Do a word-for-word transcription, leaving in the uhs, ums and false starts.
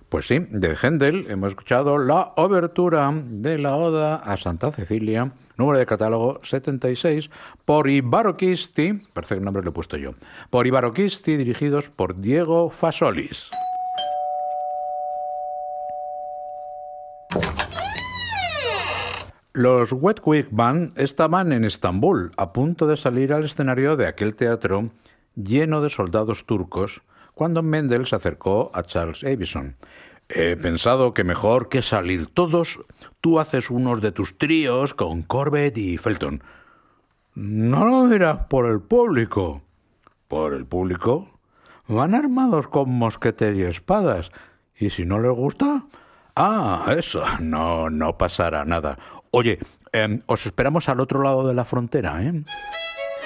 Pues sí, de Händel hemos escuchado la obertura de la Oda a Santa Cecilia, número de catálogo setenta y seis, por i Barocchisti, parece que el nombre lo he puesto yo, por i Barocchisti, dirigidos por Diego Fasolis. Los Wetwig Band estaban en Estambul, a punto de salir al escenario de aquel teatro lleno de soldados turcos, cuando Mendel se acercó a Charles Avison. He pensado que mejor que salir todos, tú haces unos de tus tríos con Corbett y Felton. No lo dirás por el público. ¿Por el público? Van armados con mosquetes y espadas. ¿Y si no les gusta? Ah, eso. No, no pasará nada. Oye, eh, os esperamos al otro lado de la frontera, ¿eh?